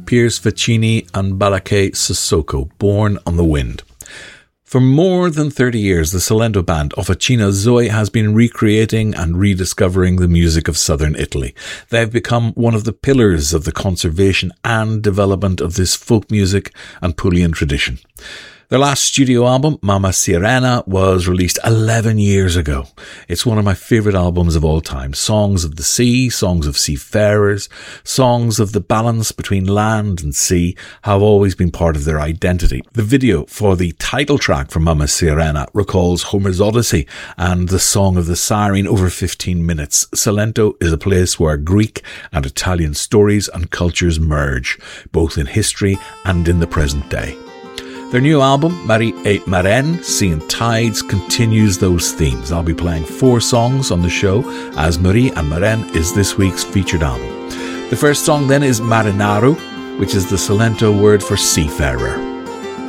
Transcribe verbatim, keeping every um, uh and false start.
Piers Faccini and Balake Sissoko, Born on the Wind. For more than thirty years, the Salento band Officina Zoe has been recreating and rediscovering the music of southern Italy. They've become one of the pillars of the conservation and development of this folk music and Pulian tradition. Their last studio album, Mamma Sirena, was released eleven years ago. It's one of my favourite albums of all time. Songs of the sea, songs of seafarers, songs of the balance between land and sea have always been part of their identity. The video for the title track from Mamma Sirena recalls Homer's Odyssey and the Song of the Siren over fifteen minutes. Salento is a place where Greek and Italian stories and cultures merge, both in history and in the present day. Their new album, Mari e Maren, Sea and Tides, continues those themes. I'll be playing four songs on the show, as Mari and Maren is this week's featured album. The first song then is Marinaro, which is the Salento word for seafarer.